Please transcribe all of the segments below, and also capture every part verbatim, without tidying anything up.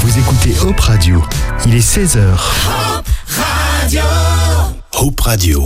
Vous écoutez Hope Radio. Il est seize heures. Hope Radio. Hope Radio.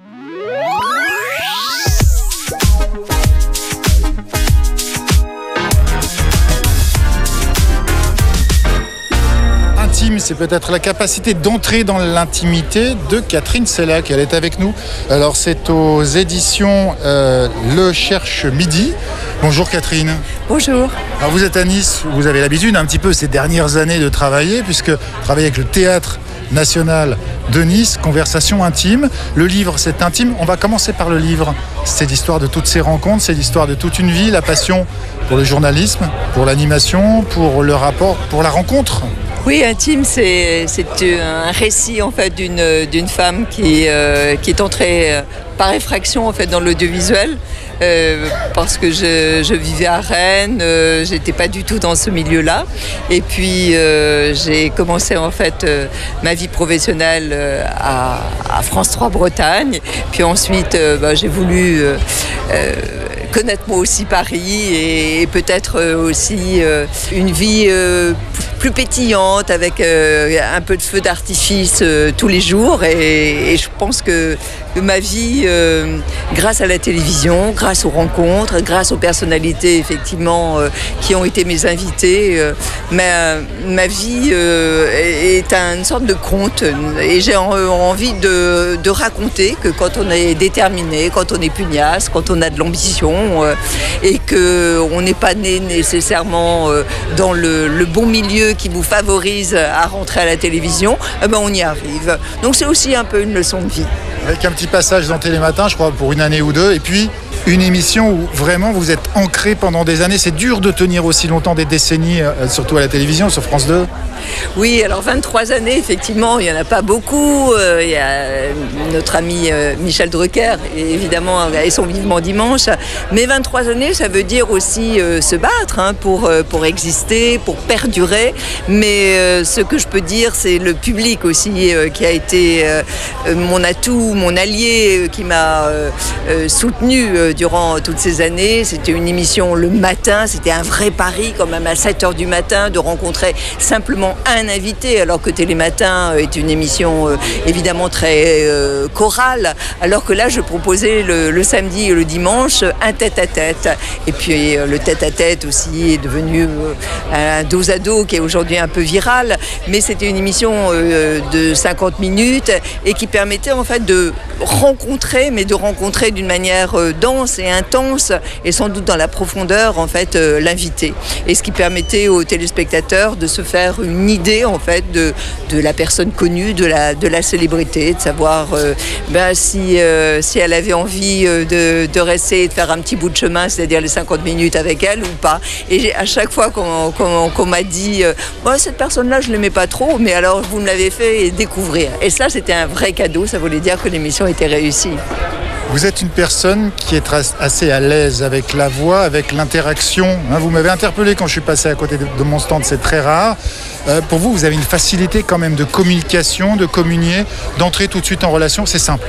Intime, c'est peut-être la capacité d'entrer dans l'intimité de Catherine Sellac. Elle est avec nous. Alors, c'est aux éditions euh, Le Cherche Midi. Bonjour Catherine. Bonjour. Alors, vous êtes à Nice, vous avez l'habitude un petit peu ces dernières années de travailler, puisque vous travaillez avec le Théâtre National de Nice, Conversation intime. Le livre, c'est intime. On va commencer par le livre. C'est l'histoire de toutes ces rencontres, c'est l'histoire de toute une vie, la passion pour le journalisme, pour l'animation, pour le rapport, pour la rencontre. Oui, intime, c'est, c'est un récit en fait d'une, d'une femme qui, euh, qui est entrée euh, par effraction en fait dans l'audiovisuel. Euh, parce que je, je vivais à Rennes, euh, j'étais pas du tout dans ce milieu-là. Et puis euh, j'ai commencé en fait euh, ma vie professionnelle euh, à, à France trois Bretagne. Puis ensuite, euh, bah, j'ai voulu euh, euh, connaître moi aussi Paris et, et peut-être aussi euh, une vie euh, plus pétillante avec euh, un peu de feu d'artifice euh, tous les jours. Et, et je pense que, que ma vie, euh, grâce à la télévision, grâce aux rencontres, grâce aux personnalités effectivement euh, qui ont été mes invités, euh, ma, ma vie euh, est une sorte de conte. Et j'ai en, envie de, de raconter que quand on est déterminé, quand on est pugnace, quand on a de l'ambition euh, et qu'on n'est pas né nécessairement euh, dans le, le bon milieu qui vous favorise à rentrer à la télévision, eh ben on y arrive. Donc c'est aussi un peu une leçon de vie. Avec un petit passage dans Télématin, je crois, pour une année ou deux, et puis une émission où vraiment vous êtes ancré pendant des années. C'est dur de tenir aussi longtemps, des décennies, surtout à la télévision, sur France deux. Oui, alors vingt-trois années, effectivement, il n'y en a pas beaucoup. Euh, il y a notre ami euh, Michel Drucker, évidemment, et son Vivement Dimanche. Mais vingt-trois années, ça veut dire aussi euh, se battre hein, pour, euh, pour exister, pour perdurer. Mais euh, ce que je peux dire, c'est le public aussi euh, qui a été euh, mon atout, mon allié, euh, qui m'a euh, euh, soutenu euh, durant toutes ces années. C'était une émission le matin, c'était un vrai pari quand même à sept heures du matin de rencontrer simplement un invité, alors que Télématin est une émission euh, évidemment très euh, chorale, alors que là je proposais le, le samedi et le dimanche un tête-à-tête. Et puis euh, le tête-à-tête aussi est devenu euh, un dos à dos qui est aujourd'hui un peu viral, mais c'était une émission euh, de cinquante minutes et qui permettait en fait de rencontrer, mais de rencontrer d'une manière euh, dense et intense et sans doute dans la profondeur en fait euh, l'invité. Et ce qui permettait aux téléspectateurs de se faire une idée en fait de, de la personne connue, de la, de la célébrité, de savoir euh, ben, si, euh, si elle avait envie euh, de, de rester et de faire un petit bout de chemin, c'est-à-dire les cinquante minutes avec elle ou pas. Et à chaque fois qu'on, qu'on, qu'on m'a dit euh, bon, cette personne-là je ne l'aimais pas trop, mais alors vous me l'avez fait découvrir. Et ça c'était un vrai cadeau, ça voulait dire que l'émission était réussie. Vous êtes une personne qui est assez à l'aise avec la voix, avec l'interaction. Vous m'avez interpellé quand je suis passé à côté de mon stand, c'est très rare. Euh, pour vous, vous avez une facilité quand même de communication, de communier, d'entrer tout de suite en relation, c'est simple.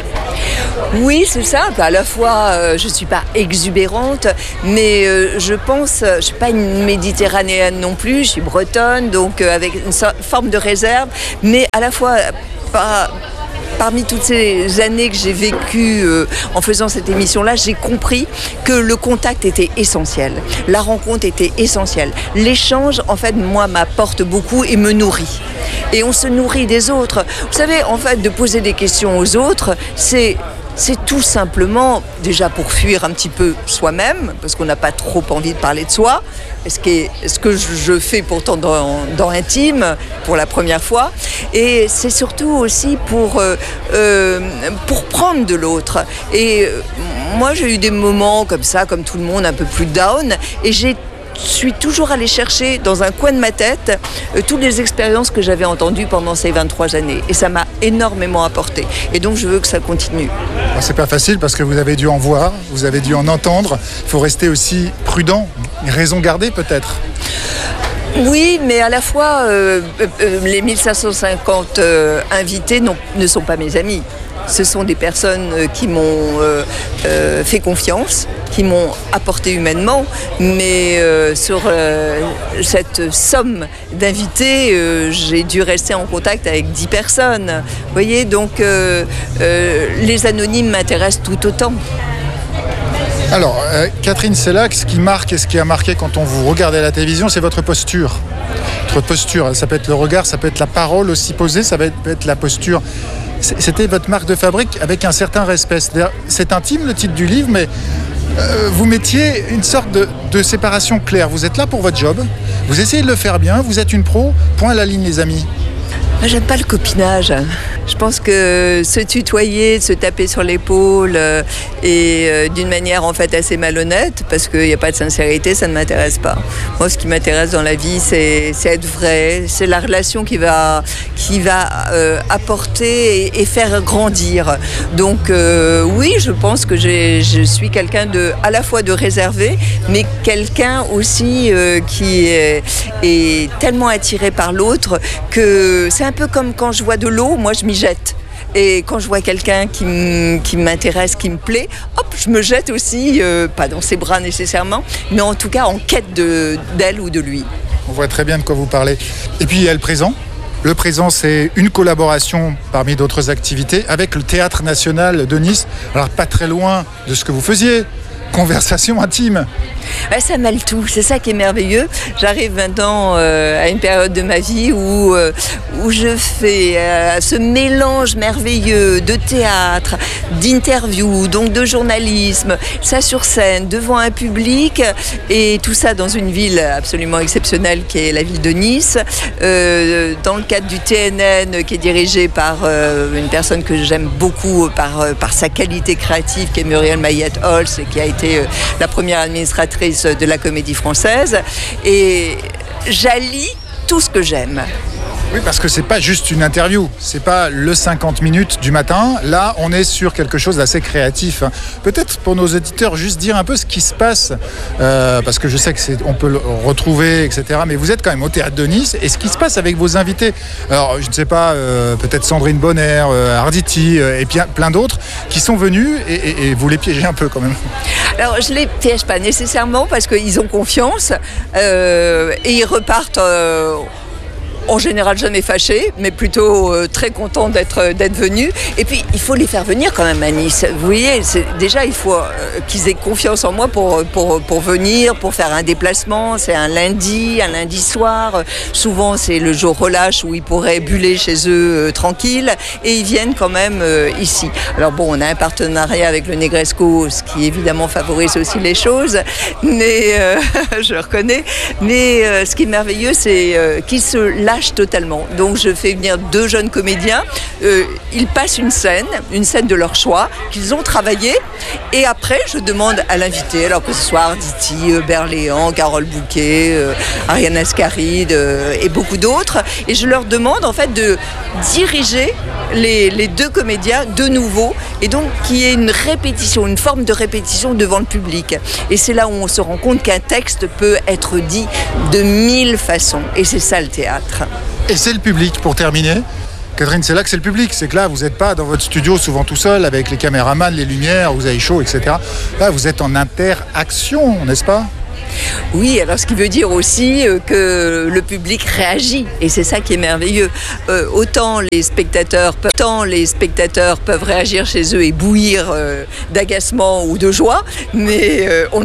Oui, c'est simple. À la fois, euh, je ne suis pas exubérante, mais euh, je pense, je ne suis pas une méditerranéenne non plus, je suis bretonne, donc euh, avec une so- forme de réserve, mais à la fois pas... Parmi toutes ces années que j'ai vécues euh, en faisant cette émission-là, j'ai compris que le contact était essentiel. La rencontre était essentielle. L'échange, en fait, moi, m'apporte beaucoup et me nourrit. Et on se nourrit des autres. Vous savez, en fait, de poser des questions aux autres, c'est... C'est tout simplement, déjà pour fuir un petit peu soi-même, parce qu'on n'a pas trop envie de parler de soi, ce, qui est, ce que je fais pourtant dans, dans Intime, pour la première fois. Et c'est surtout aussi pour, euh, euh, pour prendre de l'autre. Et euh, moi, j'ai eu des moments comme ça, comme tout le monde, un peu plus down, et j'ai Je suis toujours allée chercher dans un coin de ma tête euh, toutes les expériences que j'avais entendues pendant ces vingt-trois années. Et ça m'a énormément apporté. Et donc, je veux que ça continue. Alors, c'est pas facile parce que vous avez dû en voir, vous avez dû en entendre. Il faut rester aussi prudent, raison gardée peut-être. Oui, mais à la fois, euh, euh, les mille cinq cent cinquante euh, invités non, ne sont pas mes amis. ce sont des personnes qui m'ont euh, euh, fait confiance, qui m'ont apporté humainement, mais euh, sur euh, cette somme d'invités, euh, j'ai dû rester en contact avec dix personnes. Vous voyez, donc euh, euh, les anonymes m'intéressent tout autant. Alors, euh, Catherine Sellac, ce qui marque et ce qui a marqué quand on vous regarde à la télévision, c'est votre posture. Votre posture, ça peut être le regard, ça peut être la parole aussi posée, ça peut être la posture. C'était votre marque de fabrique avec un certain respect. C'est intime le titre du livre, mais euh, vous mettiez une sorte de, de séparation claire. Vous êtes là pour votre job, vous essayez de le faire bien, vous êtes une pro, point à la ligne les amis. Moi, j'aime pas le copinage. Je pense que se tutoyer, se taper sur l'épaule euh, et euh, d'une manière en fait assez malhonnête, parce qu'il n'y a pas de sincérité, ça ne m'intéresse pas. Moi, ce qui m'intéresse dans la vie, c'est, c'est être vrai, c'est la relation qui va, qui va euh, apporter et, et faire grandir. Donc euh, oui, je pense que j'ai, je suis quelqu'un de, à la fois de réservé, mais quelqu'un aussi euh, qui est, est tellement attiré par l'autre que c'est un peu comme quand je vois de l'eau, moi je m'y jette. Et quand je vois quelqu'un qui, m- qui m'intéresse, qui me plaît, hop, je me jette aussi, euh, pas dans ses bras nécessairement, mais en tout cas en quête de, d'elle ou de lui. On voit très bien de quoi vous parlez. Et puis il y a le présent. Le présent, c'est une collaboration parmi d'autres activités avec le Théâtre National de Nice. Alors pas très loin de ce que vous faisiez. Conversation intime. Ben, ça mêle tout, c'est ça qui est merveilleux. J'arrive maintenant euh, à une période de ma vie où, euh, où je fais euh, ce mélange merveilleux de théâtre, d'interviews, donc de journalisme, ça sur scène, devant un public, et tout ça dans une ville absolument exceptionnelle qui est la ville de Nice, euh, dans le cadre du T N N qui est dirigé par euh, une personne que j'aime beaucoup par, euh, par sa qualité créative, qui est Muriel Mayette-Holz, et qui a été la première administratrice de la Comédie Française, et j'allie tout ce que j'aime. Oui, parce que c'est pas juste une interview, c'est pas le cinquante minutes du matin. Là, on est sur quelque chose d'assez créatif. Peut-être pour nos auditeurs, juste dire un peu ce qui se passe, euh, parce que je sais que c'est, on peut le retrouver, et cetera. Mais vous êtes quand même au Théâtre de Nice, et ce qui se passe avec vos invités. Alors, je ne sais pas, euh, peut-être Sandrine Bonner, euh, Arditi, euh, et puis plein d'autres qui sont venus, et, et, et vous les piégez un peu quand même. Alors, je ne les piège pas nécessairement parce qu'ils ont confiance euh, et ils repartent. Euh, En général jamais fâchés, mais plutôt euh, très contents d'être, d'être venus. Et puis, il faut les faire venir quand même à Nice. Vous voyez, c'est, déjà, il faut euh, qu'ils aient confiance en moi pour, pour, pour venir, pour faire un déplacement. C'est un lundi, un lundi soir. Souvent, c'est le jour relâche où ils pourraient buller chez eux euh, tranquilles. Et ils viennent quand même euh, ici. Alors bon, on a un partenariat avec le Negresco, ce qui évidemment favorise aussi les choses. Mais, euh, je le reconnais. Mais euh, ce qui est merveilleux, c'est euh, qu'ils se lâchent totalement. Donc je fais venir deux jeunes comédiens, euh, ils passent une scène, une scène de leur choix, qu'ils ont travaillé, et après je demande à l'invité, alors que ce soit Arditi, euh, Berléand, Carole Bouquet, euh, Ariane Ascaride euh, et beaucoup d'autres, et je leur demande en fait de diriger les, les deux comédiens de nouveau, et donc qu'il y ait une répétition, une forme de répétition devant le public. Et c'est là où on se rend compte qu'un texte peut être dit de mille façons, et c'est ça le théâtre. Et c'est le public, pour terminer. Catherine, c'est là que c'est le public. C'est que là, vous n'êtes pas dans votre studio souvent tout seul avec les caméramans, les lumières, vous avez chaud, et cetera. Là, vous êtes en interaction, n'est-ce pas ? Oui, alors ce qui veut dire aussi euh, que le public réagit, et c'est ça qui est merveilleux. Euh, autant les spectateurs, autant les spectateurs peuvent réagir chez eux et bouillir euh, d'agacement ou de joie, mais euh, on